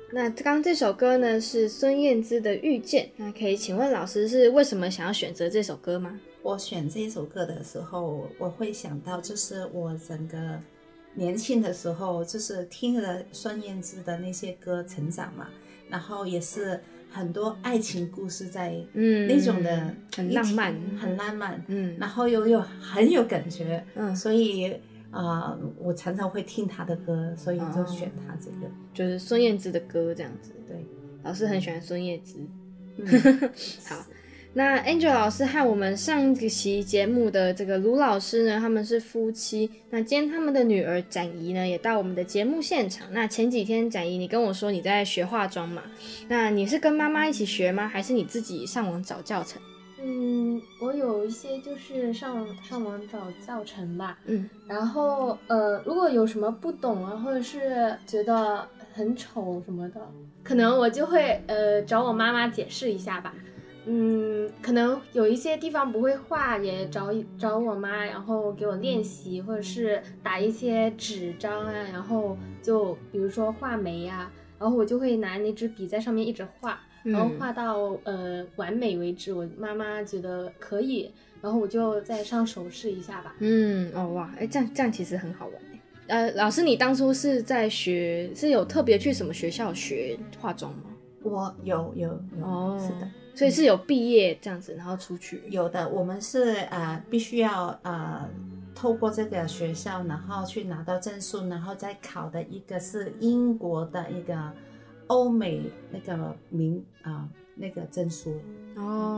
那刚刚这首歌呢是孙燕姿的《遇见》，那可以请问老师是为什么想要选择这首歌吗？ 我选这首歌的时候，我会想到就是我整个年轻的时候，就是听了孙燕姿的那些歌成长嘛，然后也是很多爱情故事在那种的很浪漫， 很浪漫，然后又很有感觉，所以我常常会听她的歌，所以就选她这个， 就是孙燕姿的歌这样子。 对， 老师很喜欢孙燕姿。好。那 Angel 老师和我们上一期节目的这个卢老师呢，他们是夫妻。那今天他们的女儿展怡呢，也到我们的节目现场。那前几天展怡，你跟我说你在学化妆嘛？那你是跟妈妈一起学吗？还是你自己上网找教程？ 我有一些就是上网找教程吧。然后如果有什么不懂啊，或者是觉得很丑什么的，可能我就会找我妈妈解释一下吧。可能有一些地方不会画，也找我妈，然后给我练习，或者是打一些纸张啊，然后就比如说画眉啊，然后我就会拿那支笔在上面一直画，然后画到完美为止，我妈妈觉得可以，然后我就再上手试一下吧。 哇，这样其实很好玩。老师，你当初是在学，是有特别去什么学校学化妆吗？ 我有是的。 所以是有毕业这样子，然后出去。 有的，我们是必须要透过这个学校，然后去拿到证书，然后再考的一个是英国的一个欧美那个那个证书。